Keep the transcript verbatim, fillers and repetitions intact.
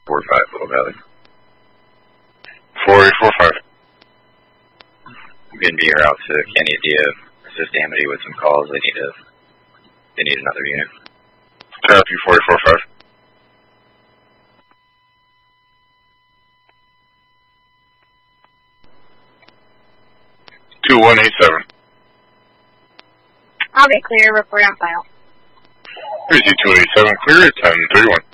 four five, Little Valley. four eight four five. I'm going to be here out to Candia, assist Amity with some calls. They need a, they need another unit. Copy, four eight four five. two one eight seven. I'll be clear. Report on file. Here's two eight seven, clear at ten thirty-one.